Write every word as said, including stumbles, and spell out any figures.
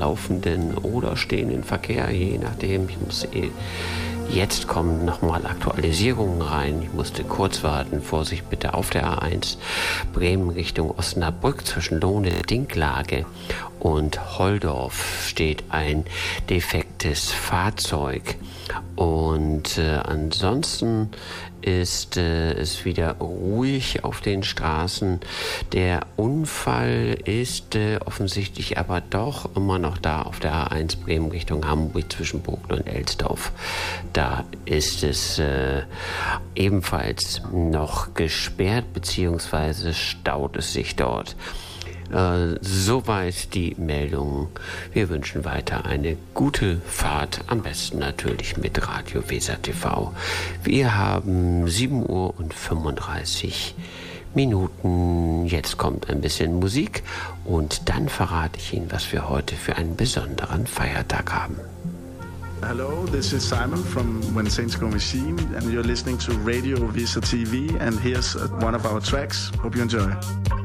laufenden oder stehenden Verkehr, je nachdem. Ich muss eh Jetzt kommen nochmal Aktualisierungen rein. Ich musste kurz warten. Vorsicht bitte auf der A eins Bremen Richtung Osnabrück zwischen Lohne-Dinklage und Holdorf steht ein defektes Fahrzeug. Und äh, ansonsten ist äh, es wieder ruhig auf den Straßen. Der Unfall ist äh, offensichtlich aber doch immer noch da auf der A eins Bremen Richtung Hamburg zwischen Bogen und Elsdorf. Da ist es äh, ebenfalls noch gesperrt bzw. staut es sich dort. Äh, soweit die Meldung. Wir wünschen weiter eine gute Fahrt, am besten natürlich mit Radio Weser T V. Wir haben sieben Uhr und fünfunddreißig Minuten. Jetzt kommt ein bisschen Musik und dann verrate ich Ihnen, was wir heute für einen besonderen Feiertag haben. Hello, this is Simon from When Saints Go Machine and you're listening to Radio Weser T V and here's one of our tracks. Hope you enjoy.